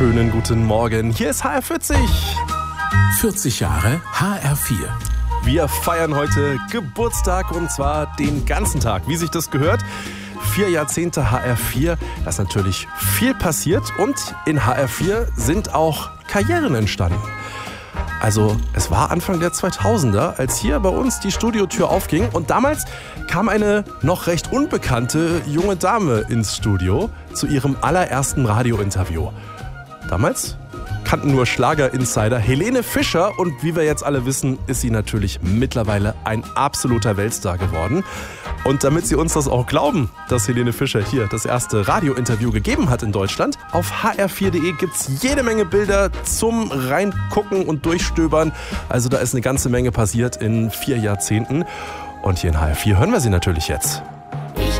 Schönen guten Morgen. Hier ist HR40. 40 Jahre HR4. Wir feiern heute Geburtstag und zwar den ganzen Tag, wie sich das gehört. 4 Jahrzehnte HR4, da ist natürlich viel passiert und in HR4 sind auch Karrieren entstanden. Also es war Anfang der 2000er, als hier bei uns die Studiotür aufging und damals kam eine noch recht unbekannte junge Dame ins Studio zu ihrem allerersten Radiointerview. Damals kannten nur Schlager-Insider Helene Fischer und wie wir jetzt alle wissen, ist sie natürlich mittlerweile ein absoluter Weltstar geworden. Und damit Sie uns das auch glauben, dass Helene Fischer hier das erste Radiointerview gegeben hat in Deutschland, auf hr4.de gibt's jede Menge Bilder zum Reingucken und Durchstöbern. Also da ist eine ganze Menge passiert in 4 Jahrzehnten. Und hier in HR4 hören wir sie natürlich jetzt.